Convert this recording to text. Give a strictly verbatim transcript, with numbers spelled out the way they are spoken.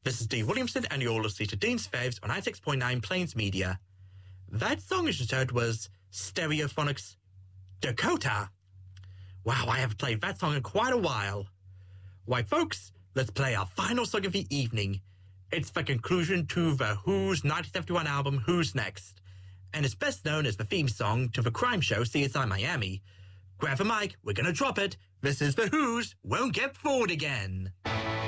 This is Dave Williamson, and you're listening to Dean's Faves on ninety-six point nine Plains Media. That song you just heard was Stereophonics' Dakota. Wow, I haven't played that song in quite a while. Why, folks, let's play our final song of the evening. It's the conclusion to the Who's nineteen seventy-one album, Who's Next? And it's best known as the theme song to the crime show C S I Miami. Grab a mic, we're gonna drop it. This is the Who's Won't Get Fooled Again.